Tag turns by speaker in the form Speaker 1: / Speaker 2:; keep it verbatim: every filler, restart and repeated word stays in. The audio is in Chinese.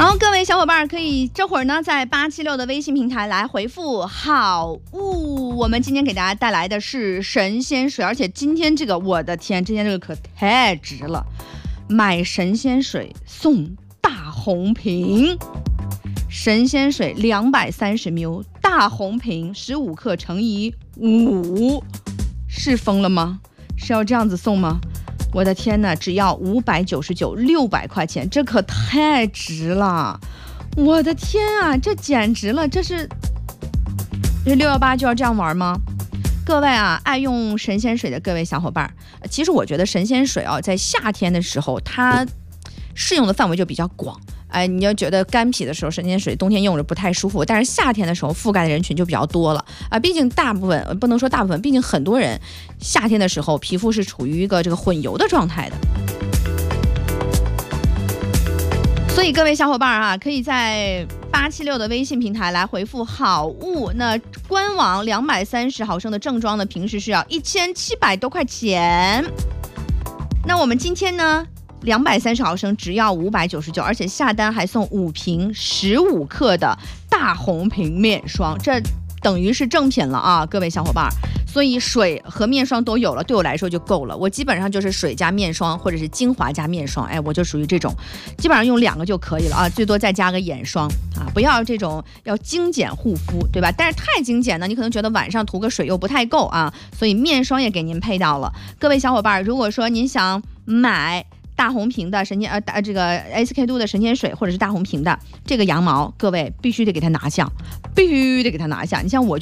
Speaker 1: 好，各位小伙伴可以这会儿呢在八七六的微信平台来回复好物。我们今天给大家带来的是神仙水，而且今天这个我的天，今天这个可太值了，买神仙水送大红瓶。神仙水两百三十 ml 大红瓶十五克乘以五，是疯了吗？是要这样子送吗？我的天哪，只要五百九十九，六百块钱，这可太值了！我的天啊，这简直了！这是这六一八就要这样玩吗？各位啊，爱用神仙水的各位小伙伴，其实我觉得神仙水啊，在夏天的时候，它适用的范围就比较广。哎，你要觉得干皮的时候，神仙水冬天用着不太舒服，但是夏天的时候覆盖的人群就比较多了啊。毕竟大部分不能说大部分，毕竟很多人夏天的时候皮肤是处于一个这个混油的状态的。所以各位小伙伴啊，可以在八七六的微信平台来回复好物。那官网两百三十毫升的正装呢，平时是要一千七百多块钱。那我们今天呢？两百三十毫升只要五百九十九，而且下单还送五瓶十五克的大红瓶面霜，这等于是正品了啊，各位小伙伴。所以水和面霜都有了，对我来说就够了。我基本上就是水加面霜，或者是精华加面霜，哎，我就属于这种，基本上用两个就可以了啊，最多再加个眼霜啊，不要这种要精简护肤，对吧？但是太精简呢，你可能觉得晚上涂个水又不太够啊，所以面霜也给您配到了。各位小伙伴，如果说您想买大红瓶的神仙呃大这个 S K two 的神仙水，或者是大红瓶的这个羊毛，各位必须得给它拿下，必须得给它拿下。你像我。